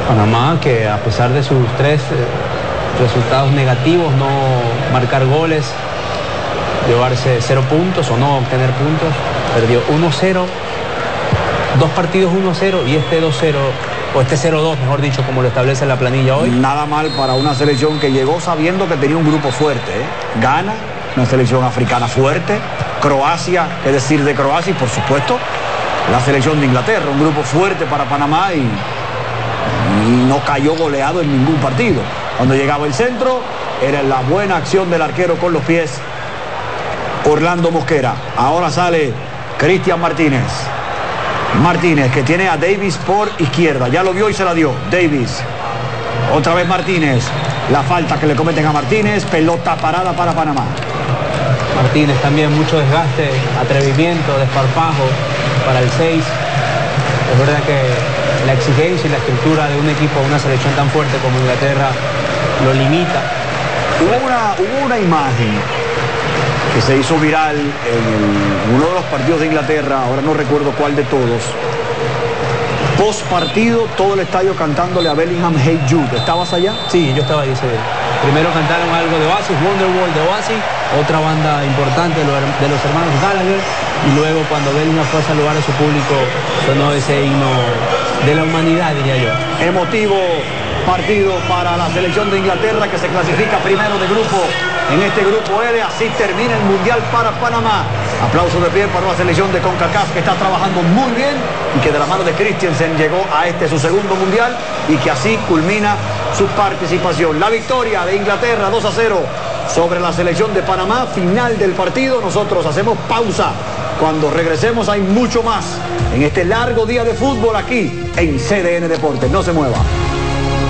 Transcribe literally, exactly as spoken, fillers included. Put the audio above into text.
Panamá, que a pesar de sus tres eh, resultados negativos, no marcar goles, llevarse cero puntos o no obtener puntos, perdió uno cero, dos partidos uno cero y este dos cero, o este cero dos, mejor dicho, como lo establece la planilla hoy. Nada mal para una selección que llegó sabiendo que tenía un grupo fuerte, ¿eh? Ghana, una selección africana fuerte, Croacia, qué decir de Croacia, y por supuesto la selección de Inglaterra, un grupo fuerte para Panamá, y, y no cayó goleado en ningún partido. Cuando llegaba el centro, era la buena acción del arquero con los pies, Orlando Mosquera. Ahora sale Cristian Martínez. Martínez, que tiene a Davis por izquierda, ya lo vio y se la dio. Davis, otra vez Martínez, la falta que le cometen a Martínez, pelota parada para Panamá. Martínez también, mucho desgaste, atrevimiento, desparpajo para el seis. Es verdad que la exigencia y la estructura de un equipo, una selección tan fuerte como Inglaterra, lo limita. Hubo una, hubo una imagen que se hizo viral en, el, en uno de los partidos de Inglaterra, ahora no recuerdo cuál de todos. Post partido, todo el estadio cantándole a Bellingham Hey Jude. ¿Estabas allá? Sí, yo estaba ahí ese día. Primero cantaron algo de Oasis, Wonderwall de Oasis, otra banda importante de los, de los hermanos Gallagher, y luego cuando Bellingham fue a saludar a su público, sonó ese himno de la humanidad, diría yo. Emotivo partido para la selección de Inglaterra, que se clasifica primero de grupo en este grupo L. Así termina el Mundial para Panamá. Aplauso de pie para una selección de CONCACAF que está trabajando muy bien y que de la mano de Christensen llegó a este su segundo Mundial, y que así culmina su participación. La victoria de Inglaterra dos a cero sobre la selección de Panamá. Final del partido. Nosotros hacemos pausa. Cuando regresemos hay mucho más en este largo día de fútbol aquí en C D N Deportes. No se mueva.